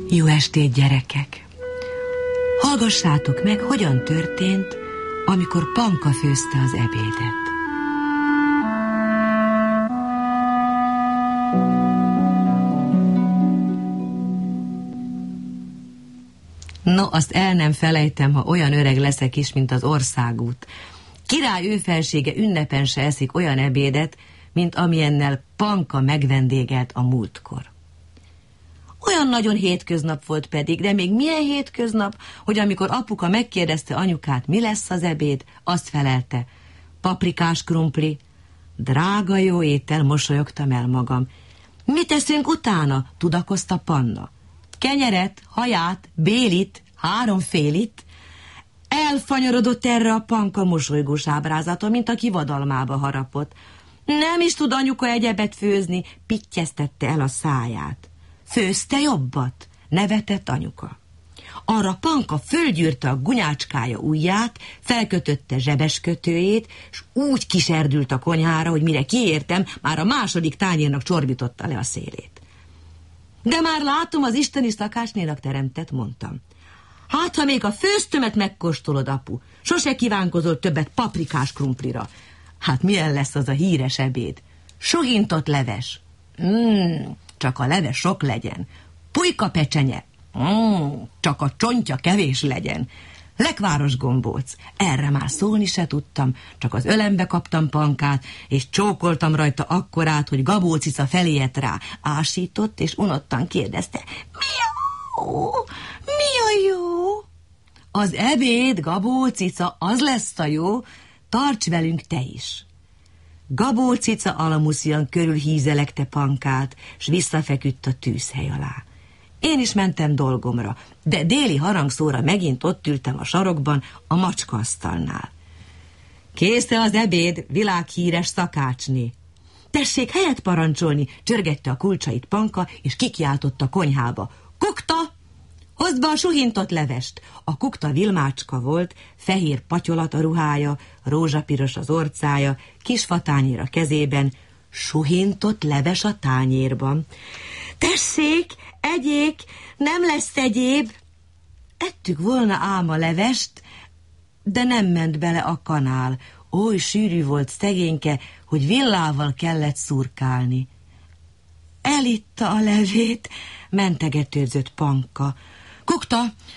Jó estét, gyerekek! Hallgassátok meg, hogyan történt, amikor Panka főzte az ebédet. No, azt el nem felejtem, ha olyan öreg leszek is, mint az országút. Király ő felsége ünnepen se eszik olyan ebédet, mint amilyennel Panka megvendégelt a múltkor. Olyan nagyon hétköznap volt pedig, de még milyen hétköznap, hogy amikor apuka megkérdezte anyukát, mi lesz az ebéd, azt felelte: paprikás krumpli. Drága jó étel, mosolyogtam el magam. Mit teszünk utána? Tudakozta Panna. Kenyeret, haját, bélit, 3 félit. Elfanyarodott erre a Panka mosolygós ábrázata, mint aki vadalmába harapott. Nem is tud anyuka egyebet főzni, pittyeztette el a száját. Főzte jobbat, nevetett anyuka. Arra Panka fölgyűrte a gunyácskája ujját, felkötötte zsebeskötőjét, és úgy kiserdült a konyhára, hogy mire kiértem, már a második tányérnak csorbította le a szélét. De már látom, az Isten is szakácsnénak teremtett, mondtam. Hát, ha még a főztömet megkóstolod, apu, sose kívánkozol többet paprikás krumplira. Hát milyen lesz az a híres ebéd? Suhintott leves. Csak a leves sok legyen. Pulyka pecsenye. Csak a csontja kevés legyen. Lekváros gombóc. Erre már szólni se tudtam, csak az ölembe kaptam Pankát, és csókoltam rajta akkorát, hogy Gabó cica feléjedt rá. Ásított, és unottan kérdezte: Mi a jó? Az ebéd, Gabó cica, az lesz a jó, tarts velünk te is. Gabó cica alamuszian körülhízelekte Pankát, s visszafeküdt a tűzhely alá. Én is mentem dolgomra, de déli harangszóra megint ott ültem a sarokban, a macskaasztalnál. Kész-e az ebéd, világhíres szakácsné? Tessék helyet parancsolni, csörgette a kulcsait Panka, és kikiáltott a konyhába. Kukta! Hozd be a suhintott levest! A kukta Vilmácska volt, fehér patyolat a ruhája, rózsapiros az orcája, kis fatányér a kezében, suhintott leves a tányérban. Tessék, egyék, nem lesz egyéb. Ettük volna ám a levest, de nem ment bele a kanál. Oly sűrű volt szegényke, hogy villával kellett szurkálni. Elitta a levét, mentegetőzött Panka. Kukta,